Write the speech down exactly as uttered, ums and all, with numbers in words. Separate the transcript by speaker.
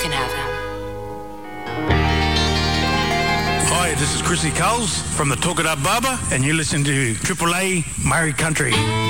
Speaker 1: can have him.
Speaker 2: Hi, this is Chrissy Coles from the Talk It Up Barber, and you're listening to Triple A Murray Country.